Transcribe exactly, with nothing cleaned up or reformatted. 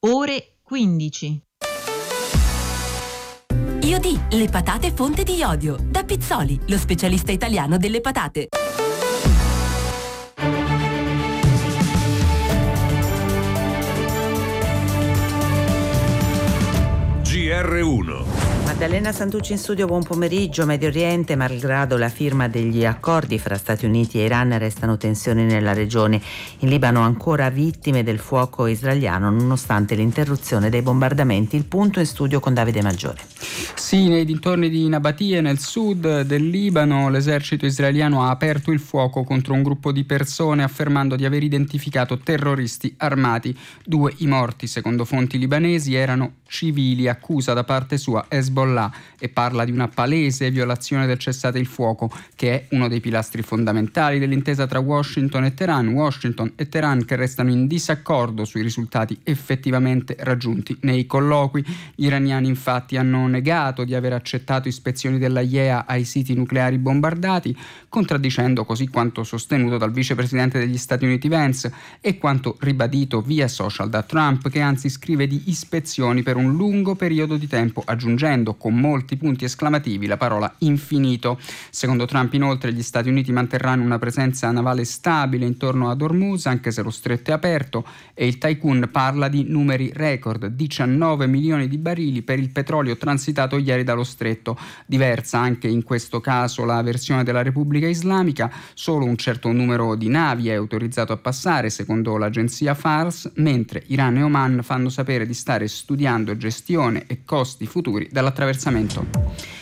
ore quindici. Io di le patate fonte di iodio. Da Pizzoli, lo specialista italiano delle patate. G R uno. Maddalena Santucci in studio, buon pomeriggio. Medio Oriente, malgrado la firma degli accordi fra Stati Uniti e Iran, restano tensioni nella regione. In Libano ancora vittime del fuoco israeliano nonostante l'interruzione dei bombardamenti. Il punto in studio con Davide Maggiore. Sì, nei dintorni di Nabatie, nel sud del Libano, l'esercito israeliano ha aperto il fuoco contro un gruppo di persone affermando di aver identificato terroristi armati. Due i morti, secondo fonti libanesi, erano civili, accusa da parte sua Hezbollah, e parla di una palese violazione del cessate il fuoco, che è uno dei pilastri fondamentali dell'intesa tra Washington e Teheran. Washington e Teheran che restano in disaccordo sui risultati effettivamente raggiunti nei colloqui. Gli iraniani infatti hanno negato di aver accettato ispezioni dell'A I E A ai siti nucleari bombardati, contraddicendo così quanto sostenuto dal vicepresidente degli Stati Uniti Vance e quanto ribadito via social da Trump, che anzi scrive di ispezioni per un lungo periodo di tempo, aggiungendo con molti punti esclamativi la parola infinito. Secondo Trump, inoltre, gli Stati Uniti manterranno una presenza navale stabile intorno ad Hormuz, anche se lo stretto è aperto, e il tycoon parla di numeri record: diciannove milioni di barili per il petrolio transitato ieri dallo stretto. Diversa anche in questo caso la versione della Repubblica Islamica: solo un certo numero di navi è autorizzato a passare, secondo l'agenzia Fars, mentre Iran e Oman fanno sapere di stare studiando gestione e costi futuri dell'attraversamento.